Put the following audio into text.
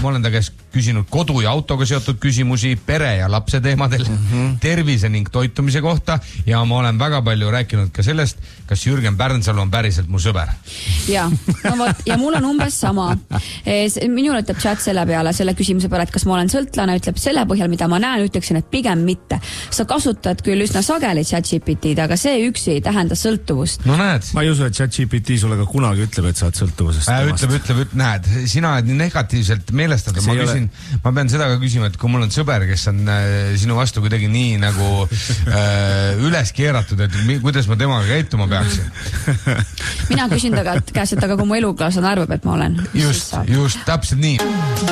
ma olen ta käest küsinud kodu ja autoga seotud küsimusi, pere ja lapse teemadel, tervise ning toitumise kohta ja ma olen väga palju rääkinud ka sellest, kas Jürgen Pärnsalu on päriselt mu sõber. Ja, no võt, ja mul on umbes sama. Minul ütleb chat selle peale, selle küsimuse peale, et kas ma olen sõltlane, ütleb selle põhjal, mida ma näen, ütleksin, et pigem mitte. Sa kasutad küll üsna sageli ChatGPT-d, aga see üksi ei tähenda sõltuvust. No näed. Ma ei usu, et ChatGPT sulle ka kunagi ütleb, et sa oled sõltuvusest. Ütleb, näed, sina oled nii negatiivselt meelestada. Ma pean seda ka küsima, et kui mul on sõber, kes on sinu vastu kuidagi nii nagu üles keeratud, et kuidas ma temaga käituma peaksin. Mina küsin ta käest, et aga kui mu elukaaslane arvab, et ma olen. Just, täpselt nii.